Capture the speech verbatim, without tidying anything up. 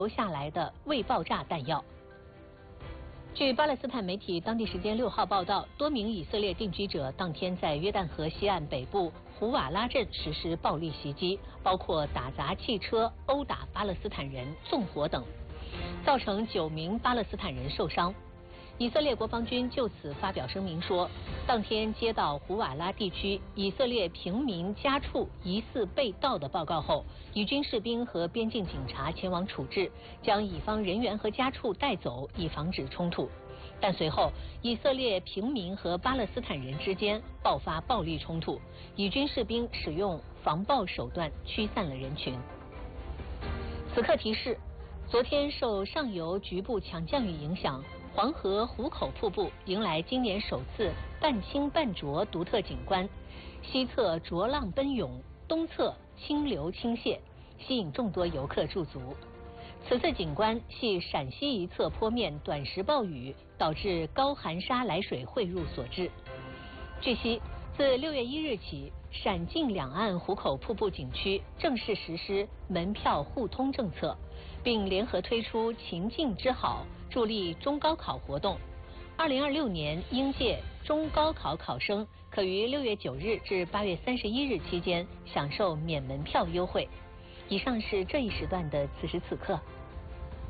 留下来的未爆炸弹药。据巴勒斯坦媒体当地时间六号报道，多名以色列定居者当天在约旦河西岸北部胡瓦拉镇实施暴力袭击，包括打砸汽车、殴打巴勒斯坦人、纵火等，造成九名巴勒斯坦人受伤。以色列国防军就此发表声明说，当天接到胡瓦拉地区以色列平民家畜疑似被盗的报告后，以军士兵和边境警察前往处置，将以方人员和家畜带走，以防止冲突。但随后，以色列平民和巴勒斯坦人之间爆发暴力冲突，以军士兵使用防暴手段驱散了人群。此刻提示：昨天受上游局部强降雨影响，黄河壶口瀑布迎来今年首次半清半浊独特景观，西侧浊浪奔涌，东侧清流倾泻，吸引众多游客驻足。此次景观系陕西一侧坡面短时暴雨导致高含沙来水汇入所致。据悉，自六月一日起，陕晋两岸壶口瀑布景区正式实施门票互通政策，并联合推出情境之好助力中高考活动。二零二六年应届中高考考生可于六月九日至八月三十一日期间享受免门票优惠。以上是这一时段的此时此刻。